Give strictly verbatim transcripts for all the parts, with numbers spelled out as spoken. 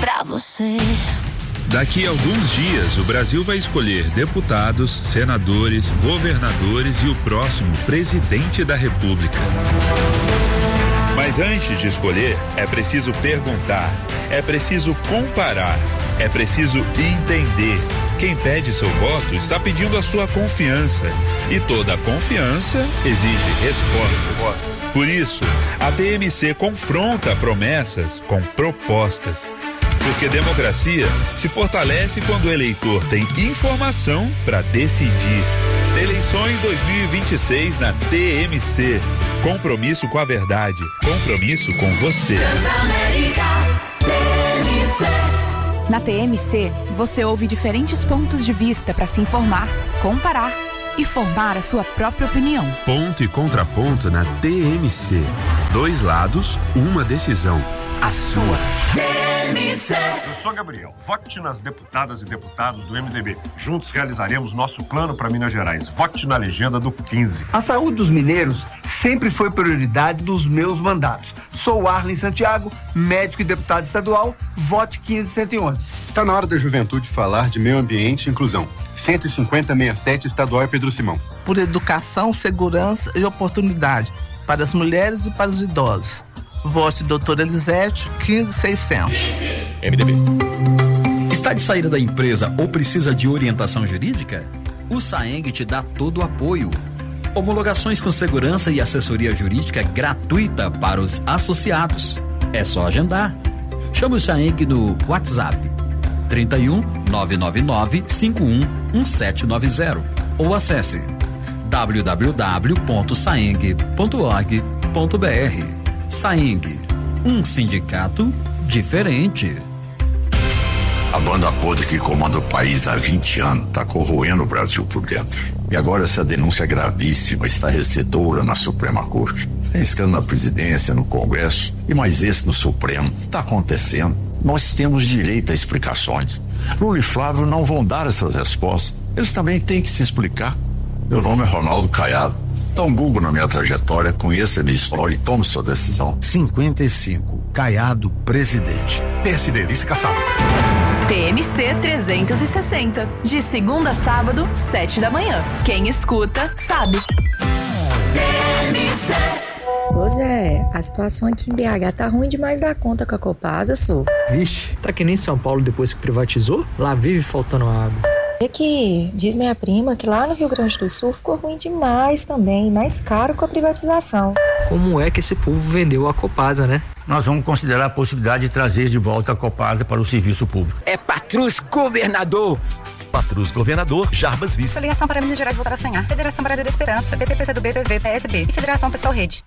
pra você. Daqui a alguns dias, o Brasil vai escolher deputados, senadores, governadores e o próximo presidente da República. Mas antes de escolher, é preciso perguntar, é preciso comparar, é preciso entender. Quem pede seu voto está pedindo a sua confiança. E toda confiança exige resposta. Por isso, a T M C confronta promessas com propostas. Porque democracia se fortalece quando o eleitor tem informação para decidir. Eleições dois mil e vinte e seis na T M C. Compromisso com a verdade. Compromisso com você. Na T M C, você ouve diferentes pontos de vista para se informar, comparar e formar a sua própria opinião. Ponto e contraponto na T M C. Dois lados, uma decisão. A sua. T M C. Eu sou Gabriel. Vote nas deputadas e deputados do M D B. Juntos realizaremos nosso plano para Minas Gerais. Vote na legenda do quinze. A saúde dos mineiros sempre foi prioridade dos meus mandatos. Sou Arlen Santiago, médico e deputado estadual. Vote quinze cento e onze. Está na hora da juventude falar de meio ambiente e inclusão. cento e cinquenta sessenta e sete estadual é Pedro Simão. Por educação, segurança e oportunidade para as mulheres e para os idosos. Vote doutora Elisete, quinze mil e seiscentos. M D B. Está de saída da empresa ou precisa de orientação jurídica? O Saeng te dá todo o apoio. Homologações com segurança e assessoria jurídica gratuita para os associados. É só agendar. Chame o Saeng no WhatsApp trinta e um, nove nove nove, cinco um, um sete nove zero ou acesse w w w ponto saeng ponto org ponto b r. Saeng, um sindicato diferente. A banda podre que comanda o país há vinte anos está corroendo o Brasil por dentro. E agora essa denúncia gravíssima está recedora na Suprema Corte. Tem escândalo na presidência, no Congresso e mais esse no Supremo. Está acontecendo. Nós temos direito a explicações. Lula e Flávio não vão dar essas respostas. Eles também têm que se explicar. Meu nome é Ronaldo Caiado. Dá um Google na minha trajetória, conheça a minha história e tome sua decisão. cinquenta e cinco, Caiado, presidente. P S D, vice caçado. T M C trezentos e sessenta, de segunda a sábado, sete da manhã. Quem escuta, sabe. T M C. Ô Zé, a situação aqui em B H tá ruim demais da conta com a Copasa, sou. Vixe, tá que nem São Paulo depois que privatizou? Lá vive faltando água. É que diz minha prima que lá no Rio Grande do Sul ficou ruim demais também, mais caro com a privatização. Como é que esse povo vendeu a Copasa, né? Nós vamos considerar a possibilidade de trazer de volta a Copasa para o serviço público. É Patrus Governador. Patrus Governador, Jarbas Vice. Federação para Minas Gerais voltar a sonhar. Federação Brasil da Esperança, P T P C do B, P V, P S B e Federação Pessoal Rede.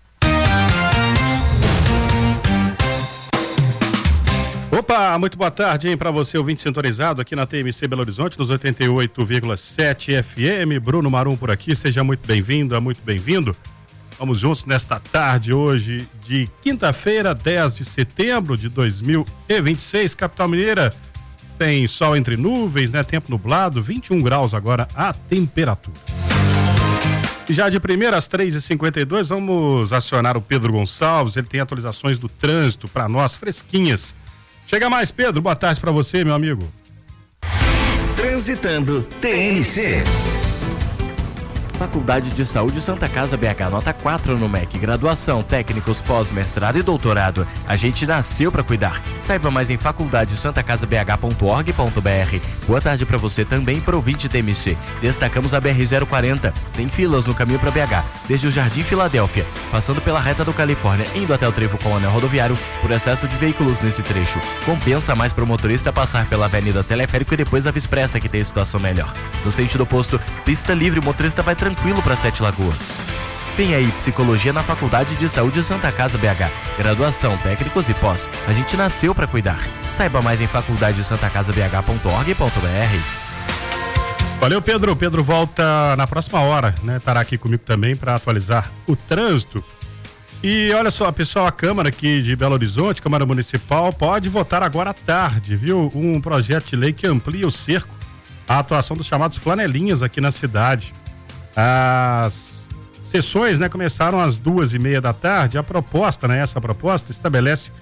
Opa, muito boa tarde, hein, para você, ouvinte sintonizado aqui na T M C Belo Horizonte, nos oitenta e oito vírgula sete F M. Bruno Marum por aqui, seja muito bem-vindo, muito bem-vindo. Vamos juntos nesta tarde hoje de quinta-feira, dez de setembro de dois mil e vinte e seis, capital mineira. Tem sol entre nuvens, né? Tempo nublado, vinte e um graus agora a temperatura. E já de primeira às três e cinquenta e dois, vamos acionar o Pedro Gonçalves, ele tem atualizações do trânsito para nós, fresquinhas. Chega mais, Pedro, boa tarde para você, meu amigo. Transitando T M C. Faculdade de Saúde Santa Casa B H, nota quatro no M E C, graduação, técnicos, pós-mestrado e doutorado. A gente nasceu para cuidar. Saiba mais em faculdade santa casa b h ponto org ponto b r. Boa tarde para você também, pro ouvinte T M C. Destacamos a B R zero quarenta. Tem filas no caminho para B H, desde o Jardim Filadélfia, passando pela reta do Califórnia, indo até o trevo com o anel rodoviário, por excesso de veículos nesse trecho. Compensa mais pro motorista passar pela Avenida Teleférico e depois a Vispressa, que tem situação melhor. No sentido oposto, pista livre, o motorista vai tranquilo para Sete Lagoas. Vem aí, Psicologia na Faculdade de Saúde Santa Casa B H. Graduação, técnicos e pós. A gente nasceu para cuidar. Saiba mais em faculdade santa casa b h ponto org ponto b r. Valeu, Pedro. O Pedro volta na próxima hora, né? Estará aqui comigo também para atualizar o trânsito. E olha só, pessoal, a Câmara aqui de Belo Horizonte, Câmara Municipal, pode votar agora à tarde, viu? Um projeto de lei que amplia o cerco à atuação dos chamados flanelinhas aqui na cidade. As sessões, né, começaram às duas e meia da tarde. A proposta, né, essa proposta estabelece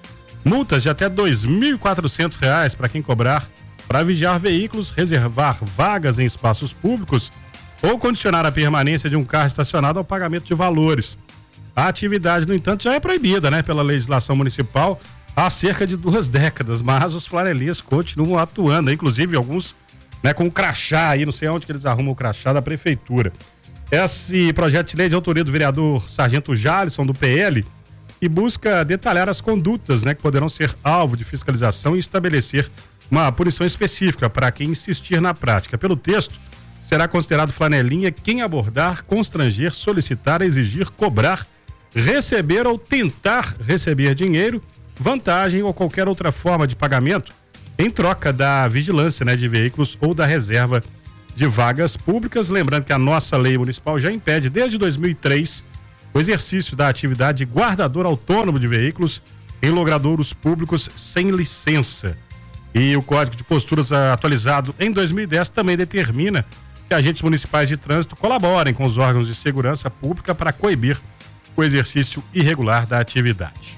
Multas de até dois mil e quatrocentos reais para quem cobrar para vigiar veículos, reservar vagas em espaços públicos ou condicionar a permanência de um carro estacionado ao pagamento de valores. A atividade, no entanto, já é proibida, né, pela legislação municipal há cerca de duas décadas, mas os flanelinhas continuam atuando, inclusive alguns, né, com crachá aí, não sei onde que eles arrumam o crachá da prefeitura. Esse projeto de lei de autoria do vereador Sargento Jalisson, do P L, e busca detalhar as condutas, né, que poderão ser alvo de fiscalização e estabelecer uma punição específica para quem insistir na prática. Pelo texto, será considerado flanelinha quem abordar, constranger, solicitar, exigir, cobrar, receber ou tentar receber dinheiro, vantagem ou qualquer outra forma de pagamento em troca da vigilância, né, de veículos ou da reserva de vagas públicas. Lembrando que a nossa lei municipal já impede desde dois mil e três o exercício da atividade de guardador autônomo de veículos em logradouros públicos sem licença. E o Código de Posturas atualizado em dois mil e dez também determina que agentes municipais de trânsito colaborem com os órgãos de segurança pública para coibir o exercício irregular da atividade.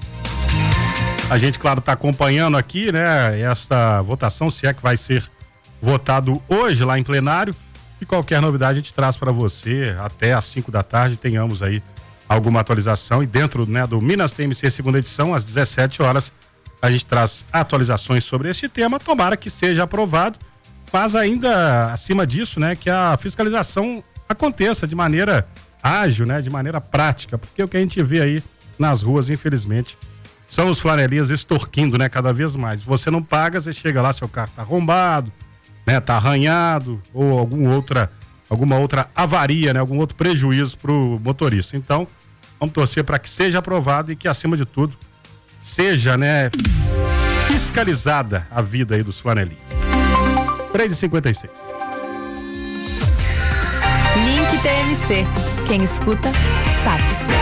A gente, claro, está acompanhando aqui, né, esta votação, se é que vai ser votado hoje lá em plenário, e qualquer novidade a gente traz para você até às cinco da tarde, tenhamos aí alguma atualização, e dentro, né, do Minas T M C segunda edição, às dezessete horas, a gente traz atualizações sobre este tema. Tomara que seja aprovado, mas ainda acima disso, né, que a fiscalização aconteça de maneira ágil, né, de maneira prática, porque o que a gente vê aí nas ruas, infelizmente, são os flanelinhas extorquindo, né, cada vez mais. Você não paga, você chega lá, seu carro tá arrombado, né, tá arranhado, ou algum outra, alguma outra avaria, né, algum outro prejuízo pro motorista. Então, vamos torcer para que seja aprovado e que, acima de tudo, seja, né, fiscalizada a vida aí dos flanelinhas. três e cinquenta e seis. Link T M C. Quem escuta, sabe.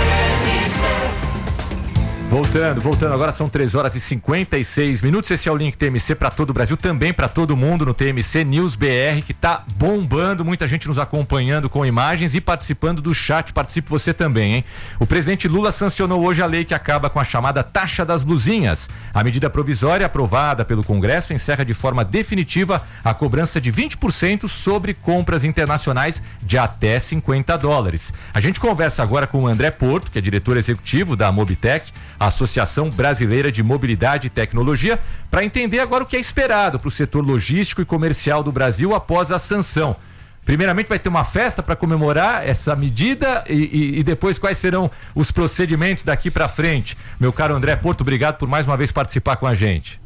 Voltando, voltando, agora são três horas e cinquenta e seis minutos. Esse é o Link T M C para todo o Brasil, também para todo mundo no T M C News B R, que tá bombando, muita gente nos acompanhando com imagens e participando do chat. Participe você também, hein? O presidente Lula sancionou hoje a lei que acaba com a chamada taxa das blusinhas. A medida provisória aprovada pelo Congresso encerra de forma definitiva a cobrança de vinte por cento sobre compras internacionais de até cinquenta dólares. A gente conversa agora com o André Porto, que é diretor executivo da Mobitech, Associação Brasileira de Mobilidade e Tecnologia, para entender agora o que é esperado para o setor logístico e comercial do Brasil após a sanção. Primeiramente, vai ter uma festa para comemorar essa medida e, e, e depois quais serão os procedimentos daqui para frente. Meu caro André Porto, obrigado por mais uma vez participar com a gente.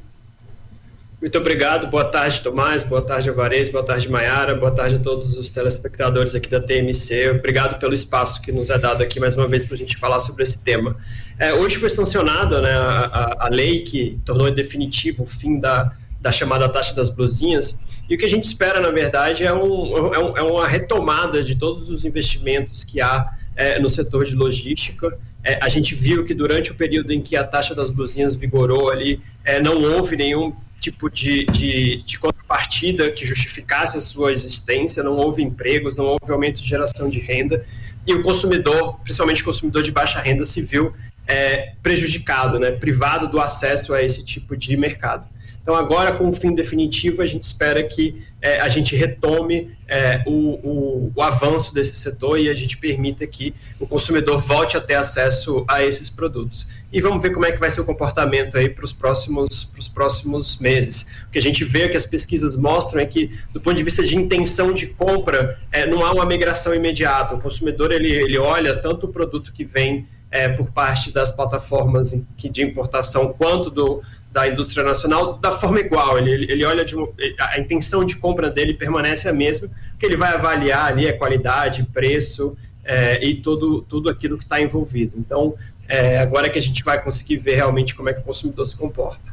Muito obrigado, boa tarde, Tomás, boa tarde, Alvarez, boa tarde, Maiara, boa tarde a todos os telespectadores aqui da T M C. Obrigado pelo espaço que nos é dado aqui mais uma vez para a gente falar sobre esse tema. É, hoje foi sancionada, né, a, a, a lei que tornou definitivo o fim da, da chamada taxa das blusinhas, e o que a gente espera, na verdade, é, um, é, um, é uma retomada de todos os investimentos que há é, no setor de logística. É, a gente viu que durante o período em que a taxa das blusinhas vigorou ali, é, não houve nenhum tipo de, de, de contrapartida que justificasse a sua existência, não houve empregos, não houve aumento de geração de renda, e o consumidor, principalmente o consumidor de baixa renda, se viu é, prejudicado, né, privado do acesso a esse tipo de mercado. Então agora, com o fim definitivo, a gente espera que é, a gente retome é, o, o, o avanço desse setor e a gente permita que o consumidor volte a ter acesso a esses produtos. E vamos ver como é que vai ser o comportamento aí para os próximos, pros próximos meses. O que a gente vê, que as pesquisas mostram, é que, do ponto de vista de intenção de compra, é, não há uma migração imediata. O consumidor, ele, ele olha tanto o produto que vem é, por parte das plataformas de importação quanto do, da indústria nacional da forma igual. Ele, ele olha de, a intenção de compra dele permanece a mesma, porque ele vai avaliar ali a qualidade, preço é, e tudo, tudo aquilo que está envolvido. Então, É, agora que a gente vai conseguir ver realmente como é que o consumidor se comporta.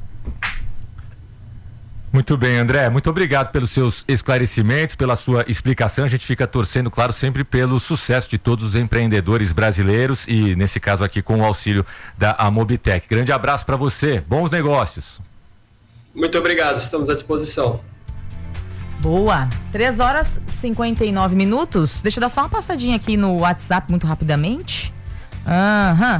Muito bem, André, muito obrigado pelos seus esclarecimentos, pela sua explicação. A gente fica torcendo, claro, sempre pelo sucesso de todos os empreendedores brasileiros e, nesse caso aqui, com o auxílio da Mobitech. Grande abraço para você, bons negócios. Muito obrigado, estamos à disposição. Boa, três horas e cinquenta e nove minutos. Deixa eu dar só uma passadinha aqui no WhatsApp muito rapidamente. Aham.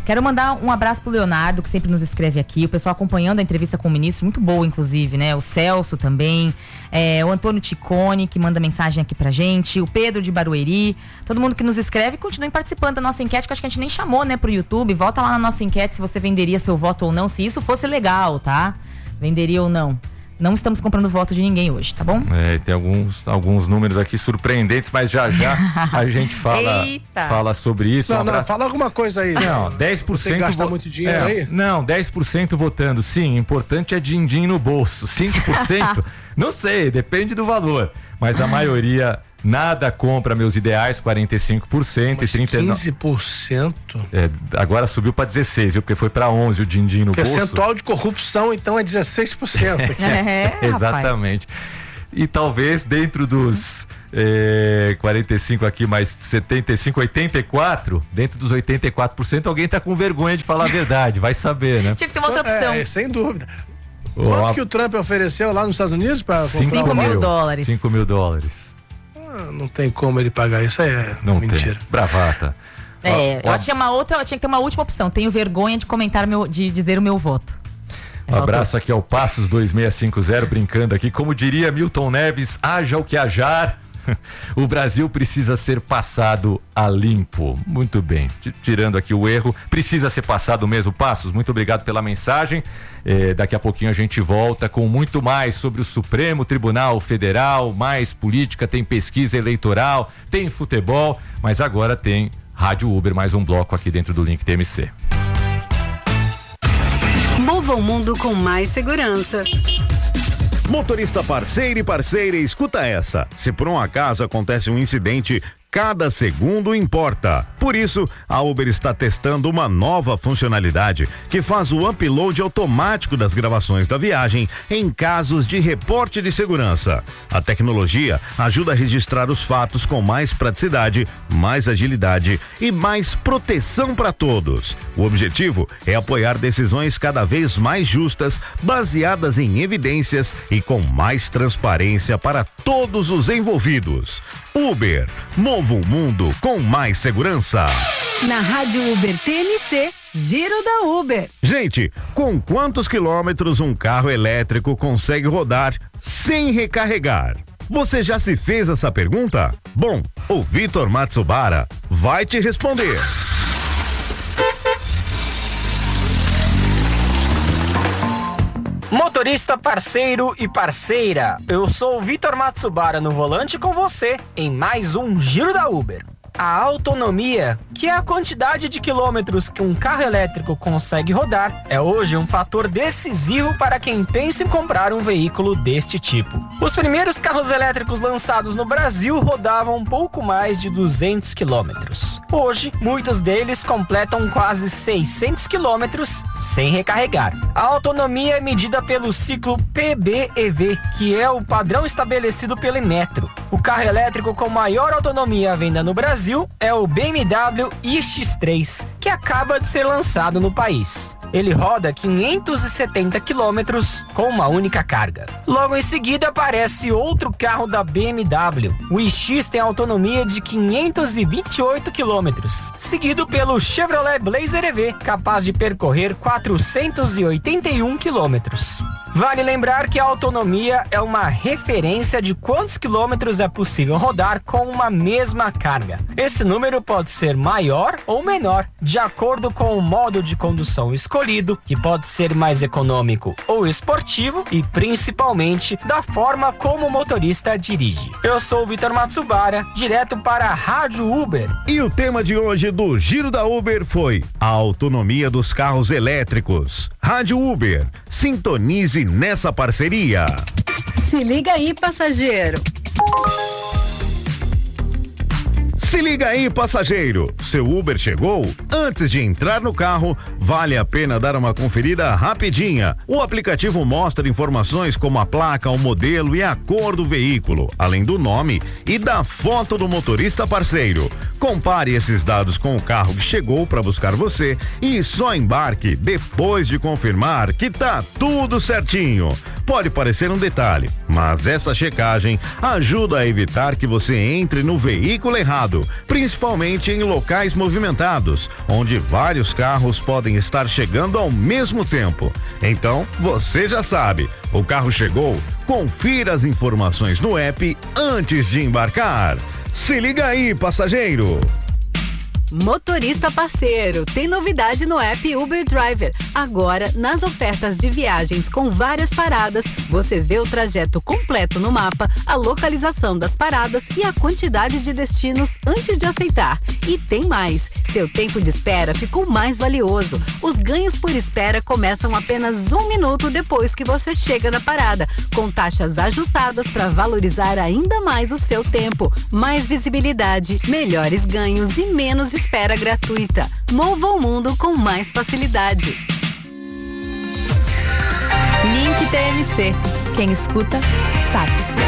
Quero mandar um abraço pro Leonardo, que sempre nos escreve aqui, o pessoal acompanhando a entrevista com o ministro, muito boa, inclusive, né? O Celso também, é, o Antônio Ticone, que manda mensagem aqui pra gente, o Pedro de Barueri, todo mundo que nos escreve, continuem participando da nossa enquete, que acho que a gente nem chamou, né, pro YouTube. Volta lá na nossa enquete se você venderia seu voto ou não, se isso fosse legal, tá? Venderia ou não. Não estamos comprando voto de ninguém hoje, tá bom? É, tem alguns, alguns números aqui surpreendentes, mas já já a gente fala, fala sobre isso. Não, um não, fala alguma coisa aí. Não, dez por cento. Tem que gastar vo... muito dinheiro é, aí? Não, dez por cento votando sim, importante é din-din no bolso. cinco por cento, não sei, depende do valor. Mas a maioria... Nada compra meus ideais, quarenta e cinco por cento. Mas e trinta e nove por cento? cento. É, agora subiu para dezesseis, viu? Porque foi para onze o din-din no bolso. Percentual de corrupção, então, é dezesseis por cento. é, exatamente. E talvez dentro dos é, quarenta e cinco aqui, mais setenta e cinco, oitenta e quatro, dentro dos oitenta e quatro por cento, alguém tá com vergonha de falar a verdade, vai saber, né? Tinha que ter uma outra opção. É, sem dúvida. Oh, Quanto a... que o Trump ofereceu lá nos Estados Unidos para comprar cinco mil dólares. cinco mil dólares. Não tem como ele pagar isso, aí é não mentira. Tem. Bravata. É, ó, ó. eu tinha uma outra, eu tinha que ter uma última opção. Tenho vergonha de comentar meu, de dizer o meu voto. Um abraço aqui ao Passos dois seis cinco zero, brincando aqui, como diria Milton Neves, haja o que hajar. O Brasil precisa ser passado a limpo. Muito bem, tirando aqui o erro, precisa ser passado mesmo. Passos, muito obrigado pela mensagem. É, daqui a pouquinho a gente volta com muito mais sobre o Supremo Tribunal Federal, mais política, tem pesquisa eleitoral, tem futebol, mas agora tem Rádio Uber, mais um bloco aqui dentro do Link T M C. Mova o mundo com mais segurança. Motorista parceiro e parceira, escuta essa. Se por um acaso acontece um incidente, cada segundo importa. Por isso, a Uber está testando uma nova funcionalidade que faz o upload automático das gravações da viagem em casos de reporte de segurança. A tecnologia ajuda a registrar os fatos com mais praticidade, mais agilidade e mais proteção para todos. O objetivo é apoiar decisões cada vez mais justas, baseadas em evidências e com mais transparência para todos os envolvidos. Uber, mova o mundo com mais segurança. Na Rádio Uber T M C, Giro da Uber. Gente, com quantos quilômetros um carro elétrico consegue rodar sem recarregar? Você já se fez essa pergunta? Bom, o Vitor Matsubara vai te responder. Motorista parceiro e parceira, eu sou o Vitor Matsubara no volante com você em mais um Giro da Uber. A autonomia, que é a quantidade de quilômetros que um carro elétrico consegue rodar, é hoje um fator decisivo para quem pensa em comprar um veículo deste tipo. Os primeiros carros elétricos lançados no Brasil rodavam um pouco mais de duzentos quilômetros. Hoje, muitos deles completam quase seiscentos quilômetros sem recarregar. A autonomia é medida pelo ciclo P B E V, que é o padrão estabelecido pelo Inmetro. O carro elétrico com maior autonomia à venda no Brasil é o B M W i X três, que acaba de ser lançado no país. Ele roda quinhentos e setenta quilômetros com uma única carga. Logo em seguida aparece outro carro da B M W. O iX tem autonomia de quinhentos e vinte e oito quilômetros, seguido pelo Chevrolet Blazer E V, capaz de percorrer quatrocentos e oitenta e um quilômetros. Vale lembrar que a autonomia é uma referência de quantos quilômetros é possível rodar com uma mesma carga. Esse número pode ser maior ou menor, de acordo com o modo de condução escolhido, que pode ser mais econômico ou esportivo, e principalmente da forma como o motorista dirige. Eu sou o Vitor Matsubara, direto para a Rádio Uber. E o tema de hoje do Giro da Uber foi a autonomia dos carros elétricos. Rádio Uber, sintonize nessa parceria. Se liga aí, passageiro. Se liga aí, passageiro. Seu Uber chegou? Antes de entrar no carro, vale a pena dar uma conferida rapidinha. O aplicativo mostra informações como a placa, o modelo e a cor do veículo, além do nome e da foto do motorista parceiro. Compare esses dados com o carro que chegou para buscar você e só embarque depois de confirmar que tá tudo certinho. Pode parecer um detalhe, mas essa checagem ajuda a evitar que você entre no veículo errado, principalmente em locais movimentados, onde vários carros podem estar chegando ao mesmo tempo. Então, você já sabe, o carro chegou? Confira as informações no app antes de embarcar. Se liga aí, passageiro! Motorista parceiro, tem novidade no app Uber Driver. Agora, nas ofertas de viagens com várias paradas, você vê o trajeto completo no mapa, a localização das paradas e a quantidade de destinos antes de aceitar. E tem mais, seu tempo de espera ficou mais valioso. Os ganhos por espera começam apenas um minuto depois que você chega na parada, com taxas ajustadas para valorizar ainda mais o seu tempo. Mais visibilidade, melhores ganhos e menos espera gratuita. Mova o mundo com mais facilidade. Link T M C. Quem escuta, sabe.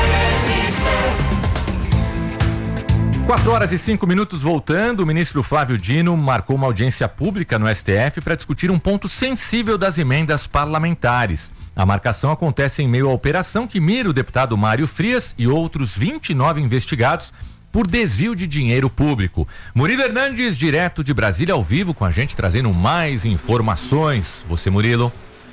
quatro horas e cinco minutos voltando, o ministro Flávio Dino marcou uma audiência pública no S T F para discutir um ponto sensível das emendas parlamentares. A marcação acontece em meio à operação que mira o deputado Mário Frias e outros vinte e nove investigados por desvio de dinheiro público. Murilo Hernandes, direto de Brasília, ao vivo com a gente, trazendo mais informações. Você, Murilo.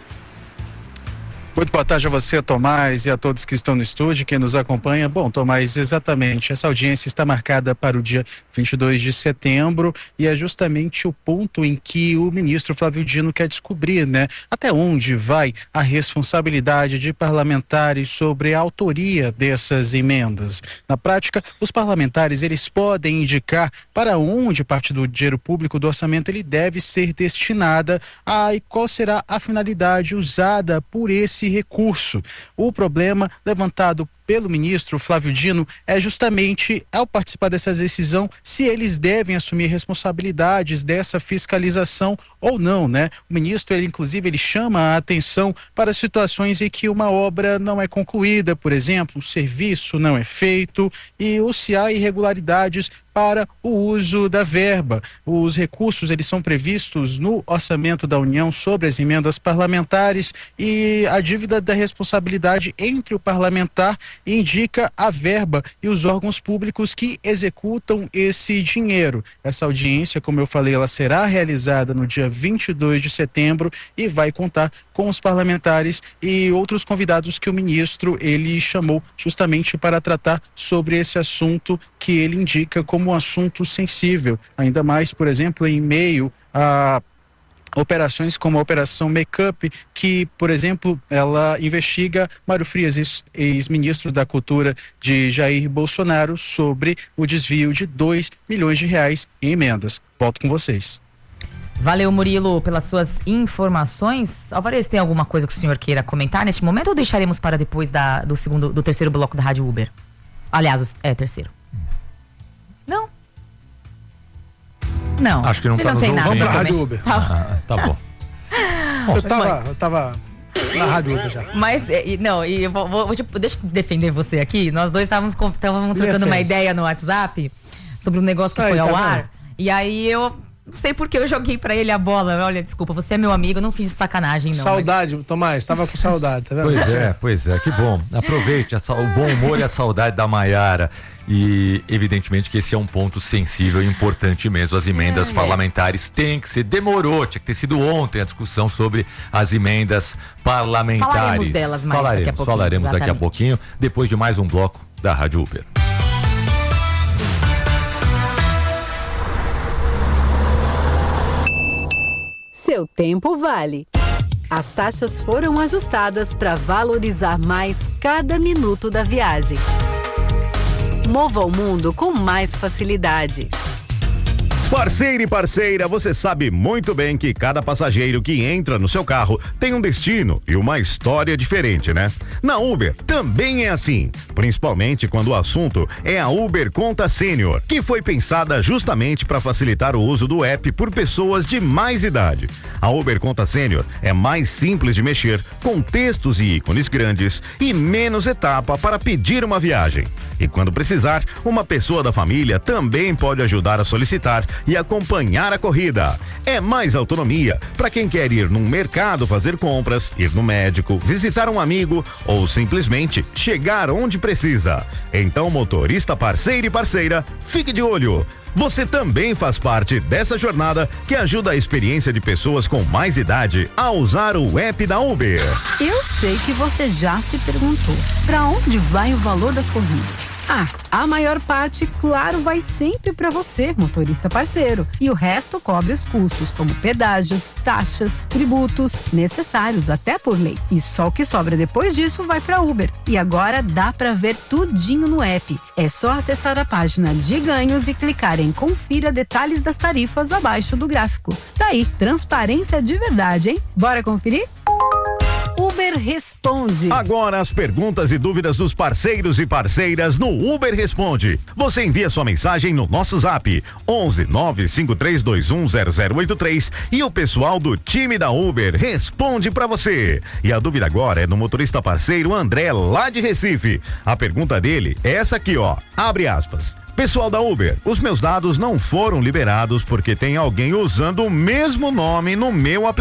Muito boa tarde a você, Tomás, e a todos que estão no estúdio, quem nos acompanha. Bom, Tomás, exatamente, essa audiência está marcada para o dia vinte e dois de setembro e é justamente o ponto em que o ministro Flávio Dino quer descobrir, né, até onde vai a responsabilidade de parlamentares sobre a autoria dessas emendas. Na prática, os parlamentares, eles podem indicar para onde parte do dinheiro público do orçamento ele deve ser destinada a, e qual será a finalidade usada por esse recurso. O problema levantado pelo ministro Flávio Dino é justamente, ao participar dessa decisão, se eles devem assumir responsabilidades dessa fiscalização ou não, né? O ministro, ele inclusive, ele chama a atenção para situações em que uma obra não é concluída, por exemplo, um serviço não é feito e ou se há irregularidades para o uso da verba. Os recursos, eles são previstos no orçamento da União sobre as emendas parlamentares e a dívida da responsabilidade entre o parlamentar indica a verba e os órgãos públicos que executam esse dinheiro. Essa audiência, como eu falei, ela será realizada no dia vinte e dois de setembro e vai contar com os parlamentares e outros convidados que o ministro ele chamou justamente para tratar sobre esse assunto que ele indica como um assunto sensível, ainda mais, por exemplo, em meio a operações como a Operação Make-up, que, por exemplo, ela investiga Mário Frias, ex-ministro da Cultura de Jair Bolsonaro, sobre o desvio de dois milhões de reais em emendas. Volto com vocês. Valeu, Murilo, pelas suas informações. Alvarez, tem alguma coisa que o senhor queira comentar neste momento ou deixaremos para depois da, do segundo, do terceiro bloco da Rádio Uber? Aliás, é terceiro. Não? Não. Acho que não Ele tá não nos tem nada. ouvindo. Vamos pra Rádio Uber. Ah, tá bom. Eu tava, eu tava na Rádio Uber já. Mas, e, não, e eu vou, vou, tipo, deixa eu defender você aqui. Nós dois estávamos estávamos trocando uma ideia no WhatsApp sobre um negócio que Aí, foi tá ao vendo? ar. E aí eu não sei porque eu joguei pra ele a bola. Olha, desculpa, você é meu amigo, eu não fiz sacanagem, não. Saudade, mas... Tomás, tava com saudade, tá vendo? Pois é, pois é, que bom. Aproveite a, o bom humor e a saudade da Maiara. E evidentemente que esse é um ponto sensível e importante mesmo. As emendas é, parlamentares têm que ser, demorou, tinha que ter sido ontem a discussão sobre as emendas parlamentares. Falaremos delas mais falaremos, daqui a pouquinho. Falaremos Exatamente. daqui a pouquinho, depois de mais um bloco da Rádio Uber. Seu tempo vale. As taxas foram ajustadas para valorizar mais cada minuto da viagem. Mova o mundo com mais facilidade. Parceiro e parceira, você sabe muito bem que cada passageiro que entra no seu carro tem um destino e uma história diferente, né? Na Uber também é assim, principalmente quando o assunto é a Uber Conta Sênior, que foi pensada justamente para facilitar o uso do app por pessoas de mais idade. A Uber Conta Sênior é mais simples de mexer, com textos e ícones grandes e menos etapa para pedir uma viagem. E quando precisar, uma pessoa da família também pode ajudar a solicitar e acompanhar a corrida. É mais autonomia para quem quer ir num mercado fazer compras, ir no médico, visitar um amigo ou simplesmente chegar onde precisa. Então, motorista parceiro e parceira, fique de olho. Você também faz parte dessa jornada que ajuda a experiência de pessoas com mais idade a usar o app da Uber. Eu sei que você já se perguntou, para onde vai o valor das corridas? Ah, a maior parte, claro, vai sempre para você, motorista parceiro. E o resto cobre os custos, como pedágios, taxas, tributos, necessários até por lei. E só o que sobra depois disso vai para Uber. E agora dá para ver tudinho no app. É só acessar a página de ganhos e clicar em confira detalhes das tarifas abaixo do gráfico. Tá aí, transparência de verdade, hein? Bora conferir? Uber Responde. Agora as perguntas e dúvidas dos parceiros e parceiras no Uber Responde. Você envia sua mensagem no nosso zap onze nove cinco três dois um zero zero oito três e o pessoal do time da Uber responde pra você. E a dúvida agora é do motorista parceiro André, lá de Recife. A pergunta dele é essa aqui, ó. Abre aspas. Pessoal da Uber, os meus dados não foram liberados porque tem alguém usando o mesmo nome no meu aplicativo.